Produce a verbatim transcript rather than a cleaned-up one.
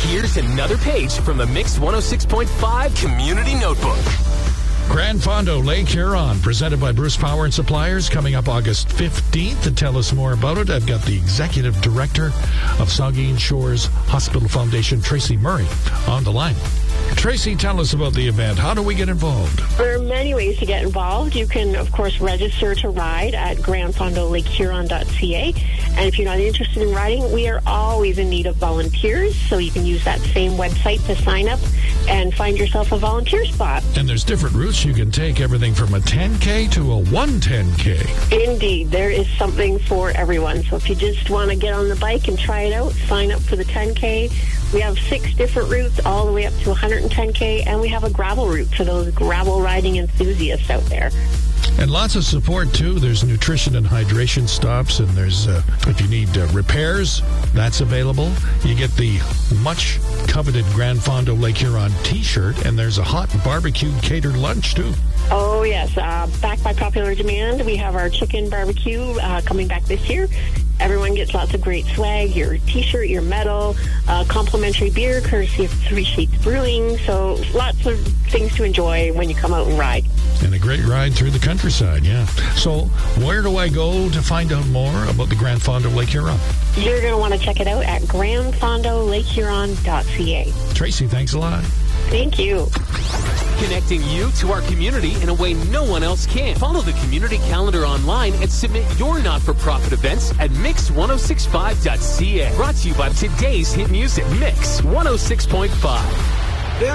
Here's another page from the Mix one oh six point five Community Notebook. Grand Fondo Lake Huron, presented by Bruce Power and Suppliers, coming up August fifteenth. To tell us more about it, I've got the Executive Director of Saugeen Shores Hospital Foundation, Tracy Murray, on the line. Tracy, tell us about the event. How do we get involved? There are many ways to get involved. You can, of course, register to ride at grand fondo lake huron dot c a. And if you're not interested in riding, we are always in need of volunteers, so you can use that same website to sign up and find yourself a volunteer spot. And there's different routes you can take, everything from a ten K to a one ten K. Indeed, there is something for everyone. So if you just want to get on the bike and try it out, sign up for the ten K. We have six different routes all the way up to one hundred ten K, and we have a gravel route for those gravel riding enthusiasts out there. And lots of support, too. There's nutrition and hydration stops, and there's, uh, if you need uh, repairs, that's available. You get the much-coveted Grand Fondo Lake Huron T-shirt, and there's a hot barbecue catered lunch, too. Oh, yes. Uh, back by popular demand, we have our chicken barbecue uh, coming back this year. Everyone gets lots of great swag, your T-shirt, your medal, uh, complimentary beer, courtesy of Three Sheets Brewing. So lots of things to enjoy when you come out and ride. And a great ride through the countryside, yeah. So where do I go to find out more about the Grand Fondo Lake Huron? You're going to want to check it out at grand fondo lake huron dot c a. Tracy, thanks a lot. Thank you. Connecting you to our community in a way no one else can. Follow the community calendar online and submit your not-for-profit events at mix ten sixty-five dot c a. Brought to you by today's hit music, Mix one oh six point five.